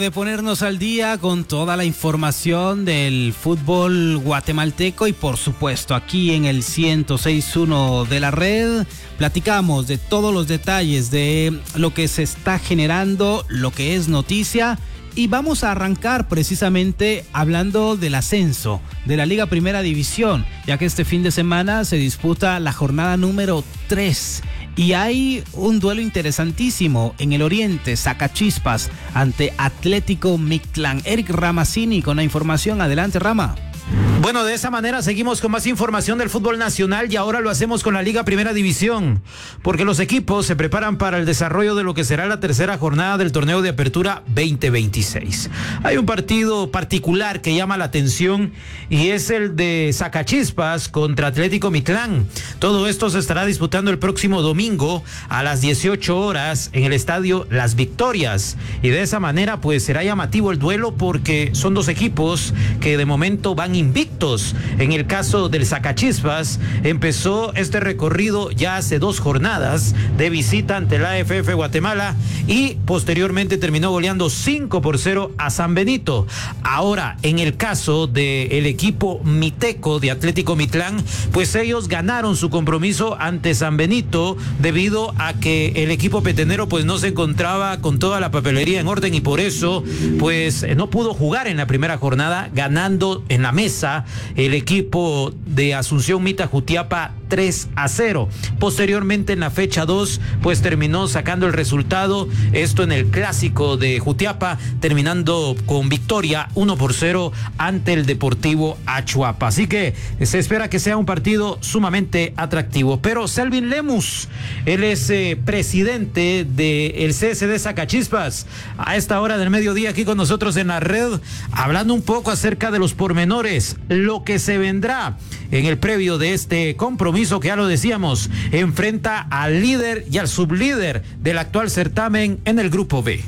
De ponernos al día con toda la información del fútbol guatemalteco y por supuesto aquí en el 106.1 de la red platicamos de todos los detalles de lo que se está generando, lo que es noticia, y vamos a arrancar precisamente hablando del ascenso de la Liga Primera División, ya que este fin de semana se disputa la jornada número 3. Y hay un duelo interesantísimo en el oriente, Sacachispas ante Atlético Mictlán. Eric Ramazzini con la información. Adelante, Rama. Bueno, de esa manera seguimos con más información del fútbol nacional y ahora lo hacemos con la Liga Primera División, porque los equipos se preparan para el desarrollo de lo que será la tercera jornada del torneo de apertura 2026. Hay un partido particular que llama la atención y es el de Sacachispas contra Atlético Mictlán. Todo esto se estará disputando el próximo domingo a las 18 horas en el estadio Las Victorias, y de esa manera pues será llamativo el duelo porque son dos equipos que de momento van invictos. En el caso del Sacachispas, empezó este recorrido ya hace 2 jornadas de visita ante la AFF Guatemala y posteriormente terminó goleando 5-0 a San Benito. Ahora, en el caso del equipo miteco de Atlético Mictlán, pues ellos ganaron su compromiso ante San Benito debido a que el equipo petenero pues no se encontraba con toda la papelería en orden y por eso pues no pudo jugar en la primera jornada, ganando en la mesa el equipo de Asunción Mita Jutiapa 3-0. Posteriormente en la fecha 2 pues terminó sacando el resultado, esto en el clásico de Jutiapa, terminando con victoria 1-0 ante el Deportivo Achuapa. Así que se espera que sea un partido sumamente atractivo. Pero Selvin Lemus, él es presidente del CSD Sacachispas, a esta hora del mediodía aquí con nosotros en la red, hablando un poco acerca de los pormenores, lo que se vendrá en el previo de este compromiso que ya lo decíamos, enfrenta al líder y al sublíder del actual certamen en el grupo B.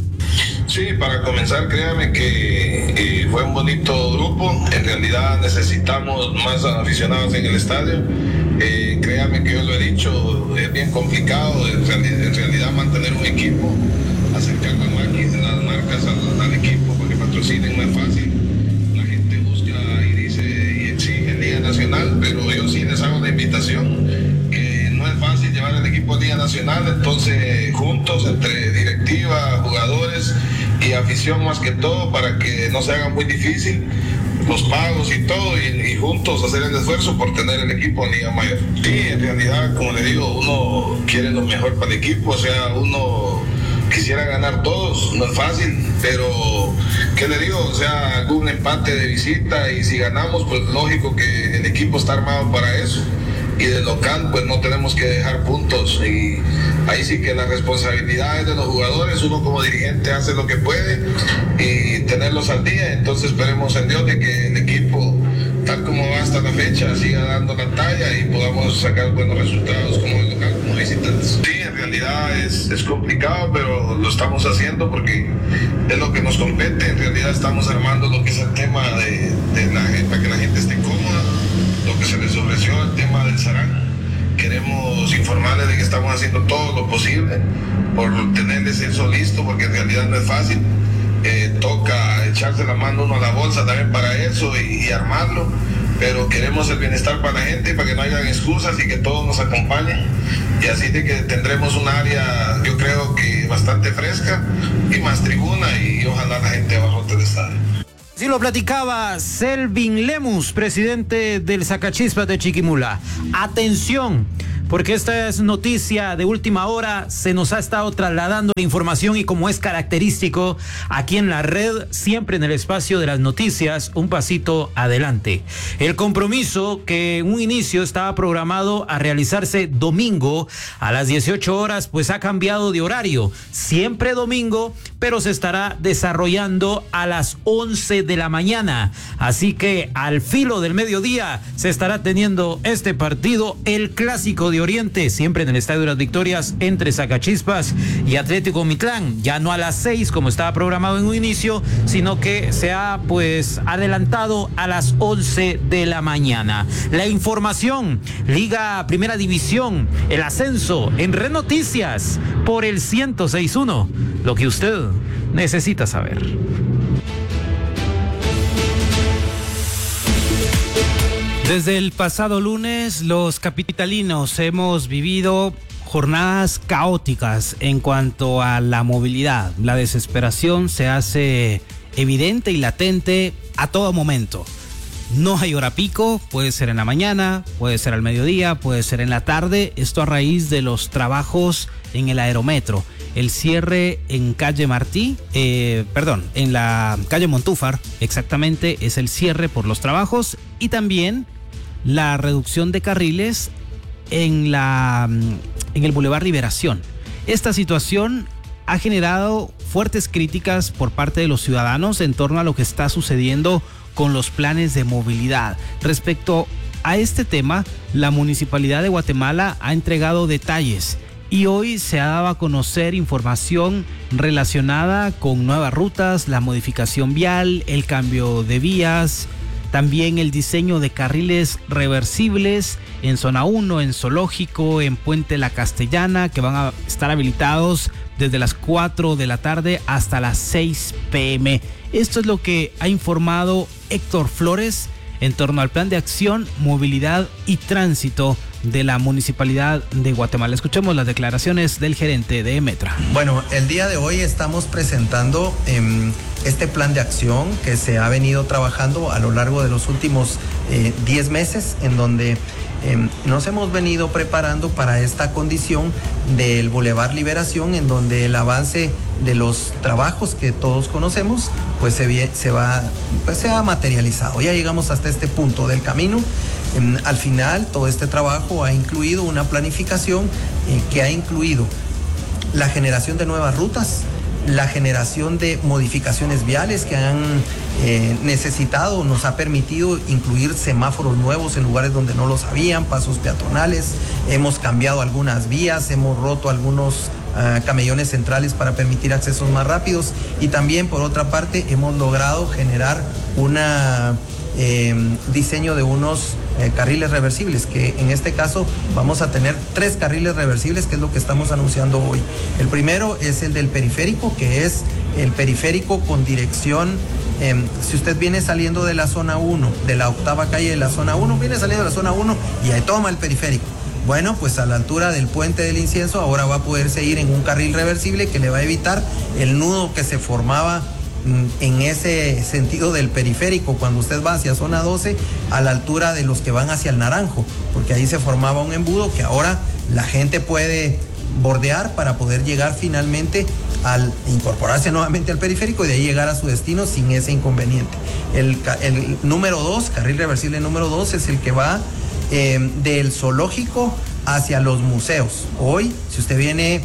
Sí, para comenzar, créame que fue un bonito grupo. En realidad necesitamos más aficionados en el estadio. Créame que yo lo he dicho, es bien complicado en realidad mantener un equipo, acercar las marcas al equipo porque patrocinen no es fácil. La gente busca y dice y exige en Liga Nacional, pero yo sí les hago la invitación que no es fácil llevar el equipo a Liga Nacional, entonces juntos entre directiva, jugadores y afición más que todo, para que no se haga muy difícil los pagos y todo, y juntos hacer el esfuerzo por tener el equipo en Liga Mayor. Sí, en realidad, como le digo, uno quiere lo mejor para el equipo, o sea, uno quisiera ganar todos, no es fácil, pero ¿qué le digo? O sea, algún empate de visita, y si ganamos, pues lógico que el equipo está armado para eso. Y de local pues no tenemos que dejar puntos, y ahí sí que la responsabilidad es de los jugadores. Uno como dirigente hace lo que puede y tenerlos al día. Entonces esperemos en Dios de que el equipo, tal como va hasta la fecha, siga dando la talla y podamos sacar buenos resultados como el local, como visitantes. Sí, en realidad es complicado, pero lo estamos haciendo porque es lo que nos compete. En realidad estamos armando lo que es el tema de la gente, para que la gente esté cómoda, lo que se les ofreció, el tema del Sarán. Queremos informarles de que estamos haciendo todo lo posible por tenerles eso listo, porque en realidad no es fácil. Toca echarse la mano uno a la bolsa también para eso y armarlo, pero queremos el bienestar para la gente, para que no hayan excusas y que todos nos acompañen, y así de que tendremos un área, yo creo que bastante fresca y más tribuna, y ojalá la gente abajo del estadio. Así lo platicaba Selvin Lemus, presidente del Sacachispas de Chiquimula. Atención, porque esta es noticia de última hora, se nos ha estado trasladando la información y como es característico aquí en la red, siempre en el espacio de las noticias, un pasito adelante. El compromiso que en un inicio estaba programado a realizarse domingo a las 18 horas, pues ha cambiado de horario, siempre domingo, pero se estará desarrollando a las 11 de la mañana. Así que al filo del mediodía se estará teniendo este partido, el clásico de Oriente, siempre en el Estadio de las Victorias, entre Sacachispas y Atlético Mictlán. Ya no a las 6 como estaba programado en un inicio, sino que se ha pues adelantado a las 11 de la mañana. La información, Liga Primera División, el ascenso en Red Noticias por el 106.1, lo que usted necesita saber. Desde el pasado lunes, los capitalinos hemos vivido jornadas caóticas en cuanto a la movilidad. La desesperación se hace evidente y latente a todo momento. No hay hora pico, puede ser en la mañana, puede ser al mediodía, puede ser en la tarde. Esto a raíz de los trabajos en el aerometro. El cierre en calle en la calle Montúfar, exactamente, es el cierre por los trabajos, y también la reducción de carriles en el Boulevard Liberación. Esta situación ha generado fuertes críticas por parte de los ciudadanos en torno a lo que está sucediendo con los planes de movilidad. Respecto a este tema, la Municipalidad de Guatemala ha entregado detalles y hoy se ha dado a conocer información relacionada con nuevas rutas, la modificación vial, el cambio de vías, también el diseño de carriles reversibles en Zona 1, en Zoológico, en Puente La Castellana, que van a estar habilitados desde las 4 de la tarde hasta las 6 p.m. Esto es lo que ha informado Héctor Flores en torno al plan de acción, movilidad y tránsito de la Municipalidad de Guatemala. Escuchemos las declaraciones del gerente de Metra. Bueno, el día de hoy estamos presentando este plan de acción que se ha venido trabajando a lo largo de los últimos 10 meses, en donde nos hemos venido preparando para esta condición del Boulevard Liberación, en donde el avance de los trabajos que todos conocemos pues se ha materializado. Ya llegamos hasta este punto del camino. Al final, todo este trabajo ha incluido una planificación que ha incluido la generación de nuevas rutas, la generación de modificaciones viales que han necesitado, nos ha permitido incluir semáforos nuevos en lugares donde no los habían, pasos peatonales, hemos cambiado algunas vías, hemos roto algunos camellones centrales para permitir accesos más rápidos, y también por otra parte hemos logrado generar una diseño de unos carriles reversibles, que en este caso vamos a tener 3 carriles reversibles, que es lo que estamos anunciando hoy. El primero es el del periférico, que es el periférico con dirección, si usted viene saliendo de la zona 1, de la 8ª calle de la zona 1, viene saliendo de la zona 1 y ahí toma el periférico. Bueno, pues a la altura del Puente del Incienso ahora va a poderse ir en un carril reversible que le va a evitar el nudo que se formaba en ese sentido del periférico cuando usted va hacia zona 12 a la altura de los que van hacia el Naranjo, porque ahí se formaba un embudo que ahora la gente puede bordear para poder llegar finalmente al incorporarse nuevamente al periférico y de ahí llegar a su destino sin ese inconveniente. El número 2, carril reversible número 2, es el que va del Zoológico hacia los museos. Hoy, si usted viene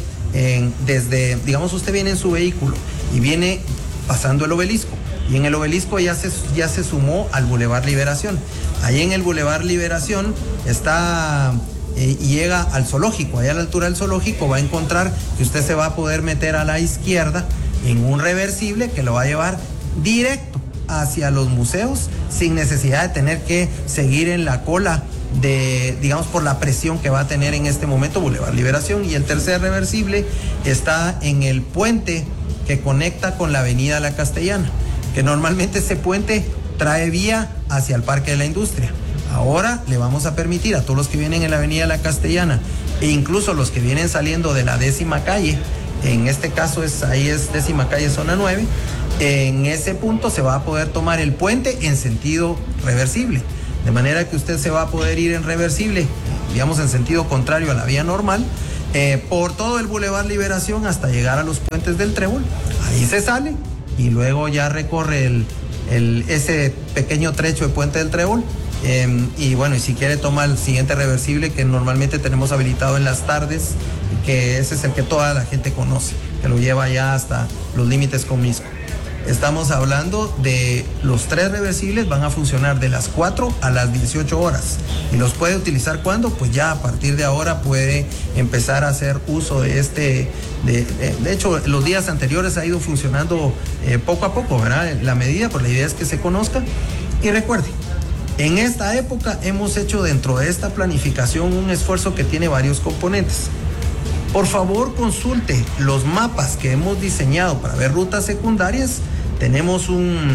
usted viene en su vehículo y viene pasando el Obelisco, y en el Obelisco ya se sumó al Boulevard Liberación. Ahí en el Boulevard Liberación está y llega al Zoológico. Allá a la altura del Zoológico va a encontrar que usted se va a poder meter a la izquierda en un reversible que lo va a llevar directo hacia los museos sin necesidad de tener que seguir en la cola por la presión que va a tener en este momento Boulevard Liberación. Y el tercer reversible está en el puente que conecta con la avenida La Castellana, que normalmente ese puente trae vía hacia el Parque de la Industria. Ahora le vamos a permitir a todos los que vienen en la avenida La Castellana e incluso los que vienen saliendo de la 10ª calle, en este caso ahí es 10ª calle zona 9, en ese punto se va a poder tomar el puente en sentido reversible, de manera que usted se va a poder ir en reversible, en sentido contrario a la vía normal, por todo el Boulevard Liberación hasta llegar a los puentes del Trébol. Ahí se sale y luego ya recorre ese pequeño trecho de Puente del Trébol. Y si quiere toma el siguiente reversible que normalmente tenemos habilitado en las tardes, que ese es el que toda la gente conoce, que lo lleva ya hasta los límites con Misco. Estamos hablando de los 3 reversibles, van a funcionar de las 4 a las 18 horas. ¿Y los puede utilizar cuándo? Pues ya a partir de ahora puede empezar a hacer uso de de hecho, los días anteriores ha ido funcionando poco a poco, ¿verdad? La medida, pues la idea es que se conozca. Y recuerde, en esta época hemos hecho dentro de esta planificación un esfuerzo que tiene varios componentes. Por favor, consulte los mapas que hemos diseñado para ver rutas secundarias. Tenemos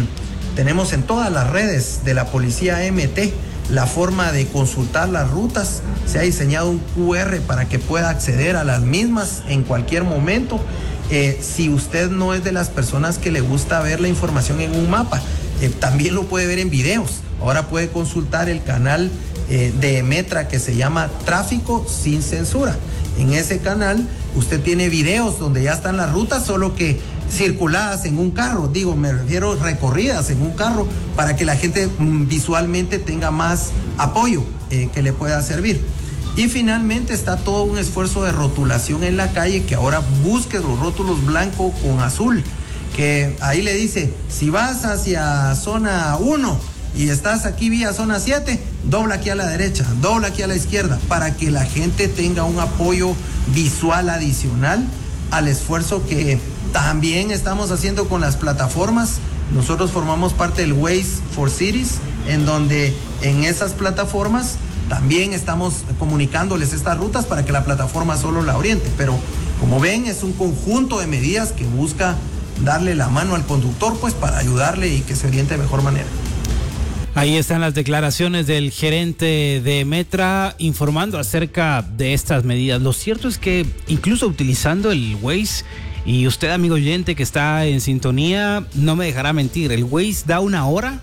en todas las redes de la Policía MT la forma de consultar las rutas. Se ha diseñado un QR para que pueda acceder a las mismas en cualquier momento. Si usted no es de las personas que le gusta ver la información en un mapa, también lo puede ver en videos. Ahora puede consultar el canal de Metra que se llama Tráfico Sin Censura. En ese canal usted tiene videos donde ya están las rutas, solo que circuladas en un carro, me refiero recorridas en un carro, para que la gente visualmente tenga más apoyo que le pueda servir. Y finalmente está todo un esfuerzo de rotulación en la calle, que ahora busque los rótulos blanco con azul, que ahí le dice, si vas hacia zona 1 y estás aquí vía zona 7, dobla aquí a la derecha, dobla aquí a la izquierda, para que la gente tenga un apoyo visual adicional al esfuerzo que también estamos haciendo con las plataformas. Nosotros formamos parte del Waze for Cities, en donde en esas plataformas también estamos comunicándoles estas rutas para que la plataforma solo la oriente. Pero como ven, es un conjunto de medidas que busca darle la mano al conductor, pues, para ayudarle y que se oriente de mejor manera. Ahí están las declaraciones del gerente de Metra informando acerca de estas medidas. Lo cierto es que incluso utilizando el Waze, y usted, amigo oyente que está en sintonía, no me dejará mentir, el Waze da una hora,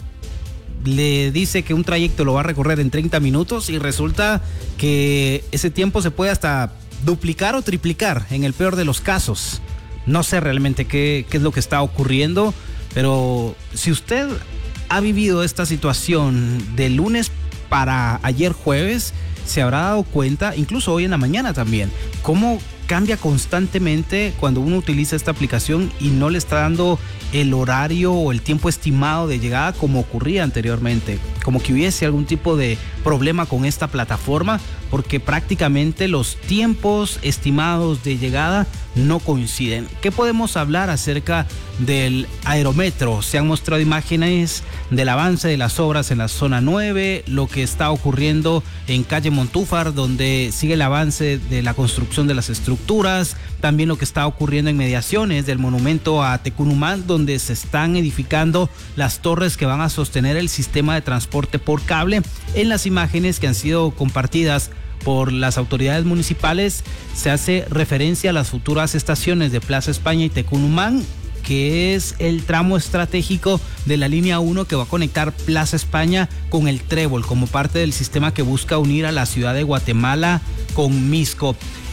le dice que un trayecto lo va a recorrer en 30 minutos y resulta que ese tiempo se puede hasta duplicar o triplicar en el peor de los casos. No sé realmente qué es lo que está ocurriendo, pero si usted ha vivido esta situación de lunes para ayer jueves, se habrá dado cuenta, incluso hoy en la mañana también, cómo cambia constantemente cuando uno utiliza esta aplicación y no le está dando el horario o el tiempo estimado de llegada como ocurría anteriormente, como que hubiese algún tipo de problema con esta plataforma, porque prácticamente los tiempos estimados de llegada no coinciden. ¿Qué podemos hablar acerca del aerometro? Se han mostrado imágenes del avance de las obras en la zona 9, lo que está ocurriendo en calle Montúfar, donde sigue el avance de la construcción de las estructuras, también lo que está ocurriendo en mediaciones del monumento a Tecunumán, donde se están edificando las torres que van a sostener el sistema de transporte por cable. En las imágenes que han sido compartidas por las autoridades municipales se hace referencia a las futuras estaciones de Plaza España y Tecunumán, que es el tramo estratégico de la línea 1 que va a conectar Plaza España con el Trébol, como parte del sistema que busca unir a la ciudad de Guatemala con Misco.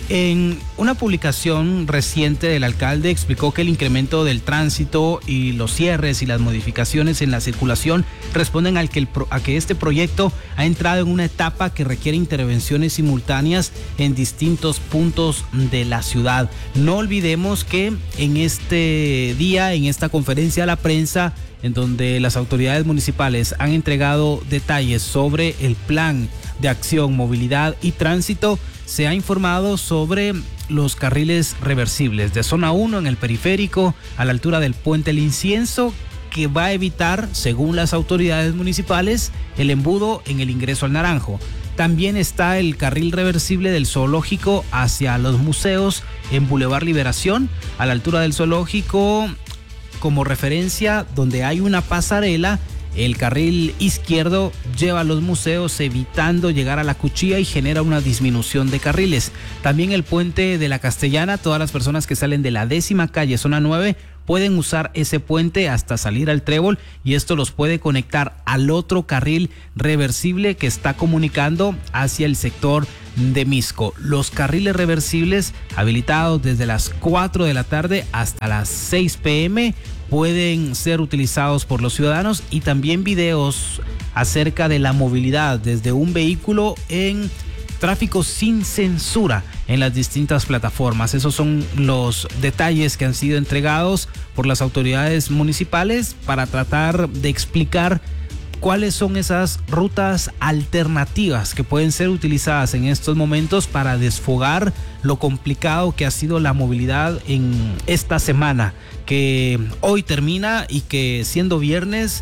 En una publicación reciente del alcalde explicó que el incremento del tránsito y los cierres y las modificaciones en la circulación responden a que este proyecto ha entrado en una etapa que requiere intervenciones simultáneas en distintos puntos de la ciudad. No olvidemos que en este día, en esta conferencia a la prensa, en donde las autoridades municipales han entregado detalles sobre el plan de acción, movilidad y tránsito, se ha informado sobre los carriles reversibles de zona 1 en el periférico a la altura del Puente El Incienso, que va a evitar, según las autoridades municipales, el embudo en el ingreso al Naranjo. También está el carril reversible del zoológico hacia los museos en Boulevard Liberación, a la altura del zoológico, como referencia, donde hay una pasarela. El carril izquierdo lleva a los museos evitando llegar a la Cuchilla y genera una disminución de carriles. También el puente de la Castellana, todas las personas que salen de la 10ª calle, zona 9, pueden usar ese puente hasta salir al Trébol, y esto los puede conectar al otro carril reversible que está comunicando hacia el sector de Misco. Los carriles reversibles habilitados desde las 4 de la tarde hasta las 6 p.m. pueden ser utilizados por los ciudadanos, y también videos acerca de la movilidad desde un vehículo en Tráfico Sin Censura en las distintas plataformas. Esos son los detalles que han sido entregados por las autoridades municipales para tratar de explicar cuáles son esas rutas alternativas que pueden ser utilizadas en estos momentos para desfogar lo complicado que ha sido la movilidad en esta semana, que hoy termina y que, siendo viernes,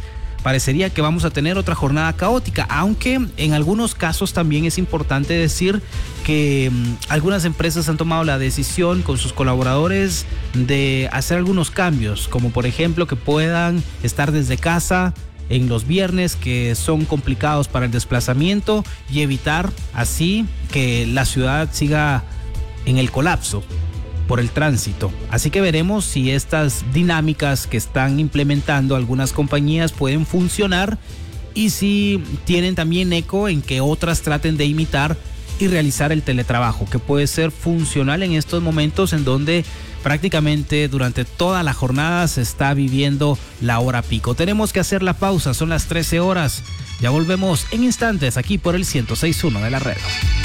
parecería que vamos a tener otra jornada caótica, aunque en algunos casos también es importante decir que algunas empresas han tomado la decisión con sus colaboradores de hacer algunos cambios, como por ejemplo que puedan estar desde casa en los viernes que son complicados para el desplazamiento y evitar así que la ciudad siga en el colapso por el tránsito. Así que veremos si estas dinámicas que están implementando algunas compañías pueden funcionar y si tienen también eco en que otras traten de imitar y realizar el teletrabajo, que puede ser funcional en estos momentos en donde prácticamente durante toda la jornada se está viviendo la hora pico. Tenemos que hacer la pausa, son las 13 horas. Ya volvemos en instantes aquí por el 106.1 de la red.